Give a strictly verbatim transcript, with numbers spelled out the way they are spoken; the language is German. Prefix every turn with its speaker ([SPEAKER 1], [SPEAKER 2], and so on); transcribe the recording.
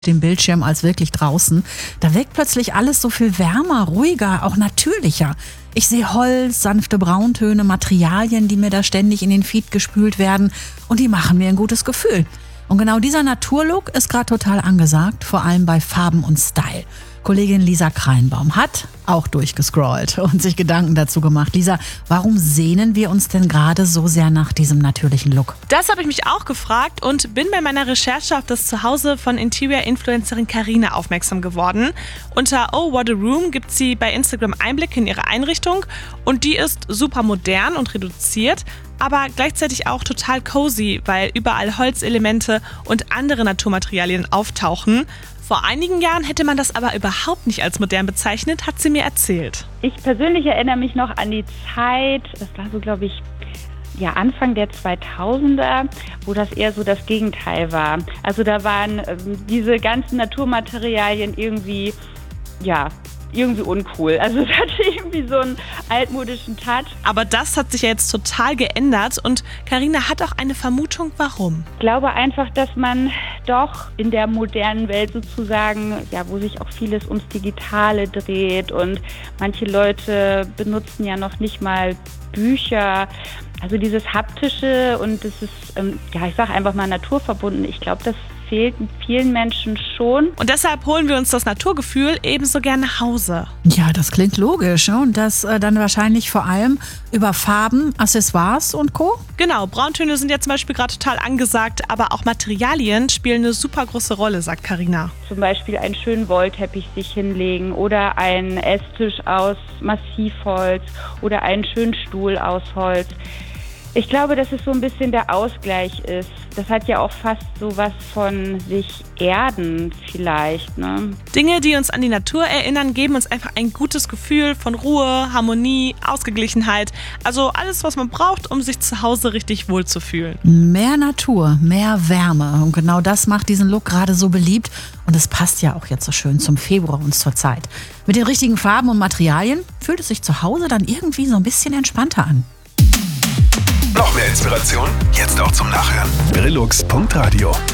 [SPEAKER 1] dem Bildschirm als wirklich draußen. Da wirkt plötzlich alles so viel wärmer, ruhiger, auch natürlicher. Ich sehe Holz, sanfte Brauntöne, Materialien, die mir da ständig in den Feed gespült werden und die machen mir ein gutes Gefühl. Und genau dieser Naturlook ist gerade total angesagt, vor allem bei Farben und Style. Kollegin Lisa Kreinbaum hat auch durchgescrollt und sich Gedanken dazu gemacht. Lisa, warum sehnen wir uns denn gerade so sehr nach diesem natürlichen Look?
[SPEAKER 2] Das habe ich mich auch gefragt und bin bei meiner Recherche auf das Zuhause von Interior-Influencerin Carina aufmerksam geworden. Unter Oh What a Room gibt sie bei Instagram Einblicke in ihre Einrichtung und die ist super modern und reduziert, aber gleichzeitig auch total cozy, weil überall Holzelemente und andere Naturmaterialien auftauchen. Vor einigen Jahren hätte man das aber überhaupt nicht als modern bezeichnet, hat sie mir erzählt.
[SPEAKER 3] Ich persönlich erinnere mich noch an die Zeit, das war so, glaube ich, ja, Anfang der zweitausender, wo das eher so das Gegenteil war. Also da waren ähm, diese ganzen Naturmaterialien irgendwie, ja, irgendwie uncool. Also es hatte irgendwie so einen altmodischen Touch.
[SPEAKER 2] Aber das hat sich ja jetzt total geändert und Carina hat auch eine Vermutung, warum.
[SPEAKER 3] Ich glaube einfach, dass man doch in der modernen Welt sozusagen, ja, wo sich auch vieles ums Digitale dreht und manche Leute benutzen ja noch nicht mal Bücher. Also dieses Haptische und das ist, ähm, ja, ich sage einfach mal naturverbunden. Ich glaube, das fehlt vielen Menschen schon.
[SPEAKER 2] Und deshalb holen wir uns das Naturgefühl ebenso gern nach Hause.
[SPEAKER 1] Ja, das klingt logisch. Und das äh, dann wahrscheinlich vor allem über Farben, Accessoires und Co.
[SPEAKER 2] Genau, Brauntöne sind ja zum Beispiel gerade total angesagt, aber auch Materialien spielen eine super große Rolle, sagt Carina.
[SPEAKER 3] Zum Beispiel einen schönen Wollteppich sich hinlegen oder einen Esstisch aus Massivholz oder einen schönen Stuhl aus Holz. Ich glaube, dass es so ein bisschen der Ausgleich ist. Das hat ja auch fast so was von sich erden vielleicht, ne?
[SPEAKER 2] Dinge, die uns an die Natur erinnern, geben uns einfach ein gutes Gefühl von Ruhe, Harmonie, Ausgeglichenheit. Also alles, was man braucht, um sich zu Hause richtig wohlzufühlen.
[SPEAKER 1] Mehr Natur, mehr Wärme. Und genau das macht diesen Look gerade so beliebt. Und es passt ja auch jetzt so schön zum Februar und zur Zeit. Mit den richtigen Farben und Materialien fühlt es sich zu Hause dann irgendwie so ein bisschen entspannter an.
[SPEAKER 4] Noch mehr Inspiration? Jetzt auch zum Nachhören. Brillux Punkt Radio